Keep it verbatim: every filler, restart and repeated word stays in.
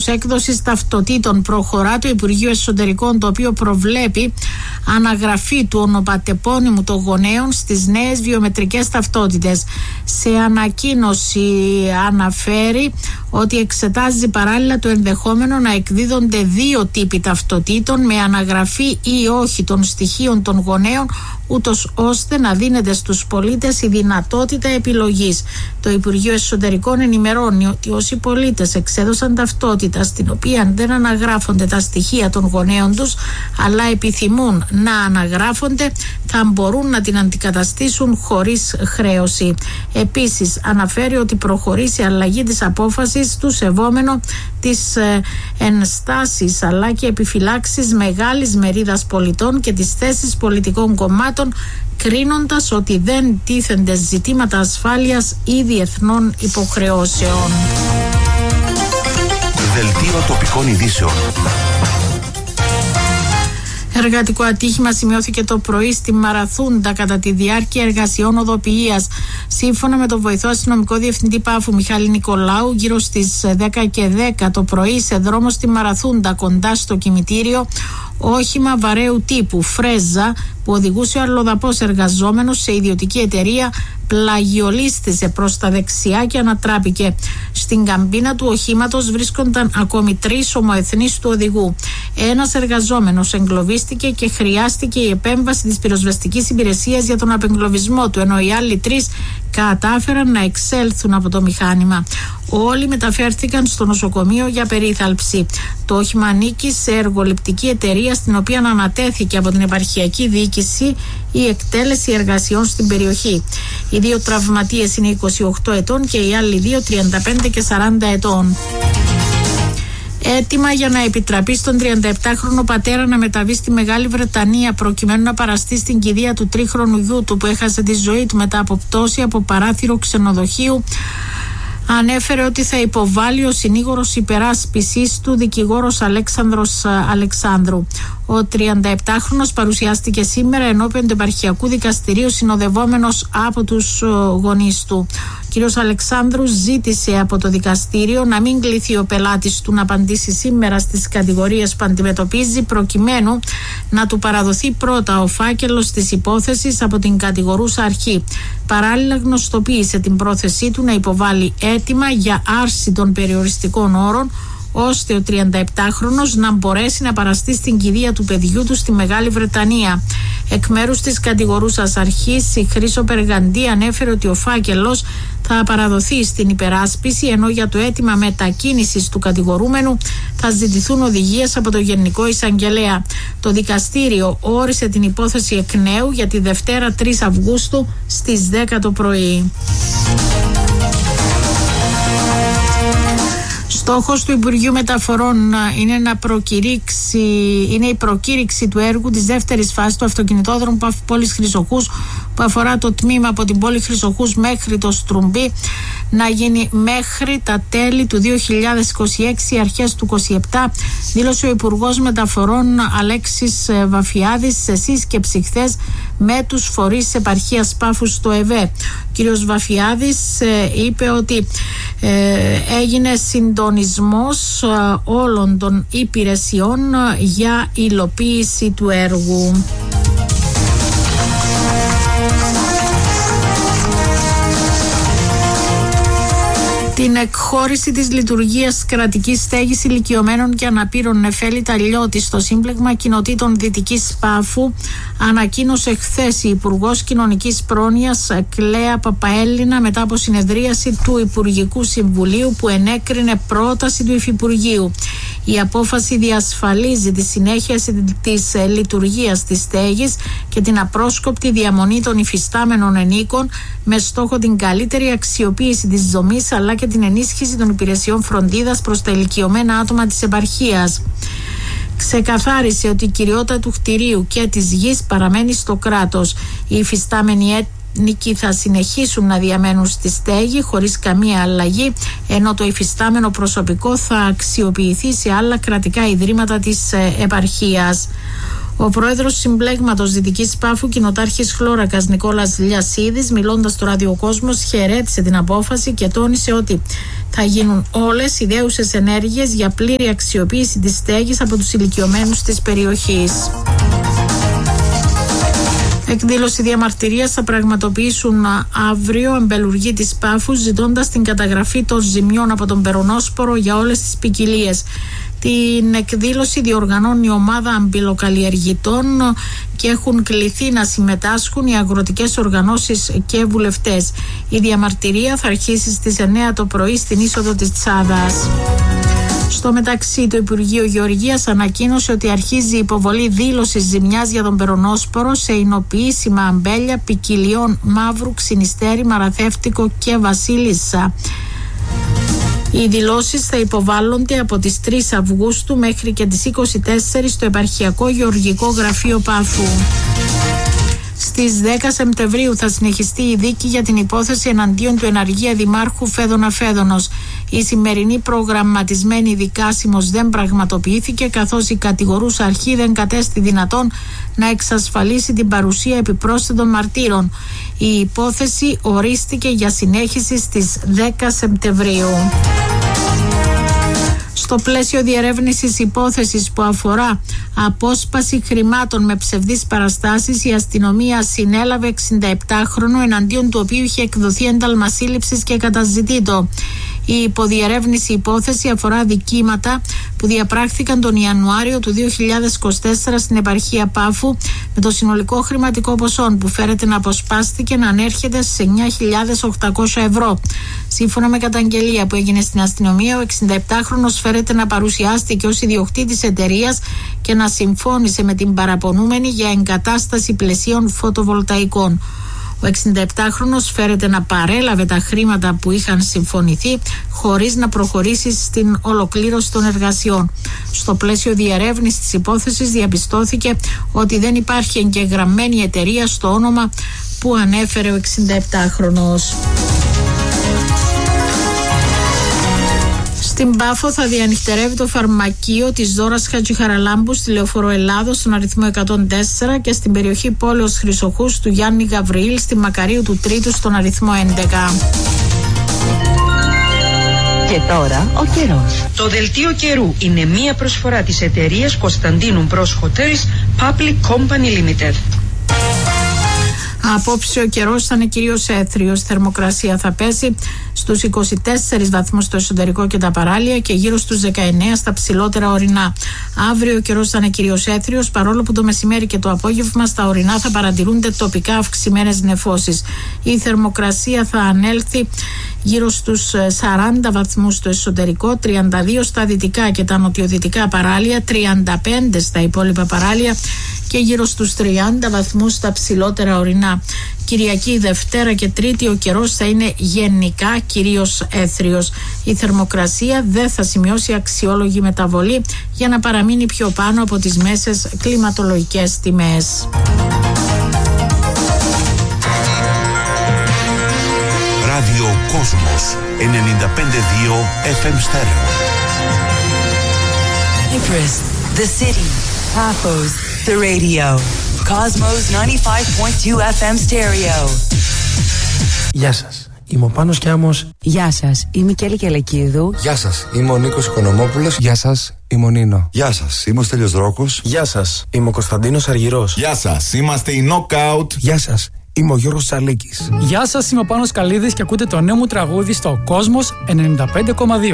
έκδοσης ταυτοτήτων προχωρά το Υπουργείο Εσωτερικών, το οποίο προβλέπει αναγραφή του ονοπατεπώνυμου των γονέων στις νέες βιομετρικές ταυτότητες. Σε ανακοίνωση αναφέρει ότι εξετάζει παράλληλα το ενδεχόμενο να εκδίδονται δύο τύποι ταυτοτήτων με αναγραφή ή όχι των στοιχείων των γονέων, ούτως ώστε να δίνεται στους πολίτες η δυνατότητα επιλογής. Το Υπουργείο Εσωτερικών ενημερώνει ότι όσοι πολίτες εξέδωσαν ταυτότητα στην οποία δεν αναγράφονται τα στοιχεία των γονέων τους, αλλά επιθυμούν να αναγράφονται, θα μπορούν να την αντικαταστήσουν χωρίς χρέωση. Επίσης αναφέρει ότι προχωρεί σε αλλαγή της απόφασης του σεβόμενο τις ε, ενστάσεις αλλά και επιφυλάξεις μεγάλης μερίδας πολιτών και τις θέσεις πολιτικών κομμάτων, κρίνοντας ότι δεν τίθενται ζητήματα ασφάλειας ή διεθνών υποχρεώσεων. Δελτίο τοπικών ειδήσεων. Εργατικό ατύχημα σημειώθηκε το πρωί στη Μαραθούντα κατά τη διάρκεια εργασιών οδοποιίας. Σύμφωνα με τον βοηθό αστυνομικό διευθυντή Πάφου Μιχάλη Νικολάου, γύρω στις δέκα και δέκα το πρωί σε δρόμο στη Μαραθούντα κοντά στο κημητήριο, όχημα βαρέου τύπου Φρέζα που οδηγούσε ο αλλοδαπός εργαζόμενος σε ιδιωτική εταιρεία πλαγιολίστησε προς τα δεξιά και ανατράπηκε. Στην καμπίνα του οχήματος βρίσκονταν ακόμη τρεις ομοεθνείς του οδηγού. Ένας εργαζόμενος εγκλωβίστηκε και χρειάστηκε η επέμβαση της πυροσβεστικής υπηρεσίας για τον απεγκλωβισμό του, ενώ οι άλλοι τρεις κατάφεραν να εξέλθουν από το μηχάνημα. Όλοι μεταφέρθηκαν στο νοσοκομείο για περίθαλψη. Το όχημα ανήκει σε εργοληπτική εταιρεία στην οποία ανατέθηκε από την επαρχιακή διοίκηση η εκτέλεση εργασιών στην περιοχή. Οι δύο τραυματίες είναι είκοσι οκτώ ετών και οι άλλοι δύο τριάντα πέντε και σαράντα ετών. Έτοιμα για να επιτραπεί στον τριανταεπτάχρονο πατέρα να μεταβεί στη Μεγάλη Βρετανία προκειμένου να παραστεί στην κηδεία του τρίχρονου γιού του που έχασε τη ζωή του μετά από πτώση από παράθυρο ξενοδοχείου, ανέφερε ότι θα υποβάλει ο συνήγορος υπεράσπισης του, δικηγόρος Αλέξανδρος Αλεξάνδρου. Ο τριανταεπτάχρονος παρουσιάστηκε σήμερα ενώπιον του επαρχιακού δικαστηρίου συνοδευόμενος από τους γονείς του. Ο κ. Αλεξάνδρου ζήτησε από το δικαστήριο να μην κληθεί ο πελάτης του να απαντήσει σήμερα στις κατηγορίες που αντιμετωπίζει, προκειμένου να του παραδοθεί πρώτα ο φάκελος της υπόθεσης από την κατηγορούσα αρχή. Παράλληλα γνωστοποίησε την πρόθεσή του να υποβάλει αίτημα για άρση των περιοριστικών όρων, ώστε ο τριανταεπτάχρονος να μπορέσει να παραστεί στην κηδεία του παιδιού του στη Μεγάλη Βρετανία. Εκ μέρους της κατηγορούσας αρχής, η Χρύσο Περγαντή ανέφερε ότι ο φάκελος θα παραδοθεί στην υπεράσπιση, ενώ για το αίτημα μετακίνησης του κατηγορούμενου θα ζητηθούν οδηγίες από το Γενικό Εισαγγελέα. Το δικαστήριο όρισε την υπόθεση εκ νέου για τη Δευτέρα τρεις Αυγούστου στις δέκα το πρωί. Στόχος του Υπουργείου Μεταφορών είναι, να προκηρύξει, είναι η προκήρυξη του έργου της δεύτερης φάσης του αυτοκινητόδρομου πόλης Χρυσοχούς, που αφορά το τμήμα από την πόλη Χρυσοχούς μέχρι το Στρουμπί, να γίνει μέχρι τα τέλη του δύο χιλιάδες είκοσι έξι, αρχές του είκοσι επτά, δήλωσε ο Υπουργός Μεταφορών Αλέξης Βαφιάδης σε σύσκεψη χθες με τους φορείς της επαρχίας Πάφου στο ΕΒΕ. Ο κύριος Βαφιάδης είπε ότι ε, έγινε συντονισμός όλων των υπηρεσιών για υλοποίηση του έργου. Την εκχώρηση της λειτουργίας κρατικής στέγης ηλικιωμένων και αναπήρων Νεφέλη Ταλιώτη στο Σύμπλεγμα Κοινοτήτων Δυτικής Πάφου ανακοίνωσε χθες η Υπουργός Κοινωνικής Πρόνοιας Κλέα Παπαέλληνα μετά από συνεδρίαση του Υπουργικού Συμβουλίου που ενέκρινε πρόταση του Υφυπουργείου. Η απόφαση διασφαλίζει τη συνέχεια της λειτουργίας της στέγης και την απρόσκοπτη διαμονή των υφιστάμενων ενίκων με στόχο την καλύτερη αξιοποίηση της δομής αλλά και την ενίσχυση των υπηρεσιών φροντίδας προς τα ηλικιωμένα άτομα της επαρχίας. Ξεκαθάρισε ότι η κυριότητα του κτηρίου και της γης παραμένει στο κράτος. Οι υφιστάμενοι ενίκοι θα συνεχίσουν να διαμένουν στη στέγη χωρίς καμία αλλαγή, ενώ το υφιστάμενο προσωπικό θα αξιοποιηθεί σε άλλα κρατικά ιδρύματα της επαρχίας. Ο πρόεδρος Συμπλέγματος Δυτικής Πάφου, κοινοτάρχης Χλώρακας Νικόλας Λιασίδης, μιλώντας στο ραδιοκόσμος, χαιρέτησε την απόφαση και τόνισε ότι Θα γίνουν όλες οι δέουσες ενέργειες για πλήρη αξιοποίηση της στέγης από τους ηλικιωμένους της περιοχής. Εκδήλωση διαμαρτυρίας θα πραγματοποιήσουν αύριο εμπελουργοί της Πάφου, ζητώντας την καταγραφή των ζημιών από τον περονόσπορο για όλες τις ποικιλίες. Την εκδήλωση διοργανώνει η ομάδα αμπυλοκαλλιεργητών και έχουν κληθεί να συμμετάσχουν οι αγροτικές οργανώσεις και βουλευτές. Η διαμαρτυρία θα αρχίσει στις εννέα το πρωί στην είσοδο της Τσάδας. Στο μεταξύ, το Υπουργείο Γεωργίας ανακοίνωσε ότι αρχίζει η υποβολή δήλωσης ζημιάς για τον περονόσπορο σε εινοποιήσιμα αμπέλια ποικιλιών μαύρου, ξινιστέρι, μαραθεύτικο και βασίλισσα. Οι δηλώσεις θα υποβάλλονται από τις τρεις Αυγούστου μέχρι και τις είκοσι τέσσερις στο Επαρχιακό Γεωργικό Γραφείο Πάφου. Στις δέκα Σεπτεμβρίου θα συνεχιστεί η δίκη για την υπόθεση εναντίον του εναργία Δημάρχου Φέδωνα Φέδωνος. Η σημερινή προγραμματισμένη δικάσιμος δεν πραγματοποιήθηκε, καθώς η κατηγορούσα αρχή δεν κατέστη δυνατόν να εξασφαλίσει την παρουσία επιπρόσθετων μαρτύρων. Η υπόθεση ορίστηκε για συνέχιση στις δέκα Σεπτεμβρίου. Στο πλαίσιο διερεύνησης υπόθεσης που αφορά απόσπαση χρημάτων με ψευδείς παραστάσεις, η αστυνομία συνέλαβε εξηνταεπτάχρονο εναντίον του οποίου είχε εκδοθεί ένταλμα σύλληψης και καταζητήτο. Η υποδιερεύνηση υπόθεση αφορά δικήματα που διαπράχθηκαν τον Ιανουάριο του δύο χιλιάδες είκοσι τέσσερα στην επαρχία Πάφου, με το συνολικό χρηματικό ποσό που φέρεται να αποσπάστηκε να ανέρχεται σε εννιά χιλιάδες οκτακόσια ευρώ. Σύμφωνα με καταγγελία που έγινε στην αστυνομία, ο εξηνταεπτάχρονος φέρεται να παρουσιάστηκε ως ιδιοκτήτης εταιρείας και να συμφώνησε με την παραπονούμενη για εγκατάσταση πλαισίων φωτοβολταϊκών. Ο εξηνταεπτάχρονος φέρεται να παρέλαβε τα χρήματα που είχαν συμφωνηθεί χωρίς να προχωρήσει στην ολοκλήρωση των εργασιών. Στο πλαίσιο διερεύνησης της υπόθεσης διαπιστώθηκε ότι δεν υπάρχει εγγεγραμμένη εταιρεία στο όνομα που ανέφερε ο εξηνταεπτάχρονος. Στην Πάφο θα διανυχτερεύει το φαρμακείο της Δώρας Χατζηχαραλάμπου στη Λεωφόρο Ελλάδος στον αριθμό εκατόν τέσσερα και στην περιοχή Πόλεως Χρυσοχούς του Γιάννη Γαβριήλ στη Μακαρίου του Τρίτου στον αριθμό έντεκα. Και τώρα ο καιρός. Το δελτίο καιρού είναι μία προσφορά της εταιρείας Κωνσταντίνου Μπρος Hotels Public Company Limited. Απόψε ο καιρός θα είναι κυρίως έθριος. Θερμοκρασία θα πέσει στους είκοσι τέσσερις βαθμούς στο εσωτερικό και τα παράλια και γύρω στους δεκαεννέα στα ψηλότερα ορεινά. Αύριο ο καιρός θα είναι κυρίως έθριος, παρόλο που το μεσημέρι και το απόγευμα στα ορεινά θα παρατηρούνται τοπικά αυξημένες νεφώσεις. Η θερμοκρασία θα ανέλθει γύρω στους σαράντα βαθμούς στο εσωτερικό, τριάντα δύο στα δυτικά και τα νοτιοδυτικά παράλια, τριάντα πέντε στα υπόλοιπα παράλια και γύρω στους τριάντα βαθμούς στα ψηλότερα ορεινά. Κυριακή, Δευτέρα και Τρίτη ο καιρός θα είναι γενικά κυρίως έθριος. Η θερμοκρασία δεν θα σημειώσει αξιόλογη μεταβολή για να παραμείνει πιο πάνω από τις μέσες κλιματολογικές τιμές. Ράδιο Κόσμος ενενήντα πέντε κόμμα δύο εφ εμ Stereo. Cyprus, the city. Paphos, the radio. Cosmos ninety-five point two εφ εμ Stereo. Γεια σας, είμαι ο Πάνος Κιάμος. Γεια σας, είμαι η Κέλη Κελεκίδου. Γεια σας, είμαι ο Νίκος Οικονομόπουλος. Γεια σας, είμαι ο Νίνο. Γεια σας, είμαι ο Στέλιος Δρόκος. Γεια σας, είμαι ο Κωνσταντίνος Αργυρός. Γεια σας, είμαστε οι Knockout. Γεια σας, είμαι ο Γιώργος Τσαλίκης. Γεια σας, είμαι ο Πάνος Καλίδης και ακούτε το νέο μου τραγούδι στο Κόσμος ενενήντα πέντε κόμμα δύο.